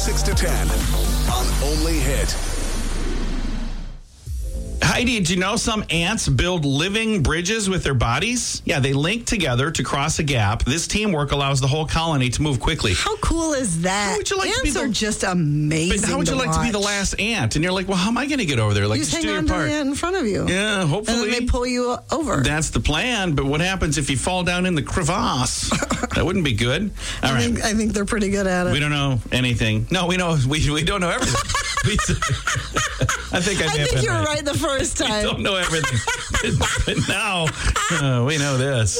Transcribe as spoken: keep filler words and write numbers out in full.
six to ten on Only Hit. Heidi, did you know some ants build living bridges with their bodies? Yeah, they link together to cross a gap. This teamwork allows the whole colony to move quickly. How cool is that? How would you like Ants to be the, are just amazing. But how would you to like watch. to be the last ant? And you're like, well, how am I going to get over there? Like, You just just hang do on your to part. the ant in front of you. Yeah, hopefully. And then they pull you over. That's the plan. But what happens if you fall down in the crevasse? That wouldn't be good. All I right. think I think they're pretty good at it. We don't know anything. No, we know we we don't know everything. We, I think I, may I have think been you were right. right the first time. We don't know everything, but, but now uh, we know this.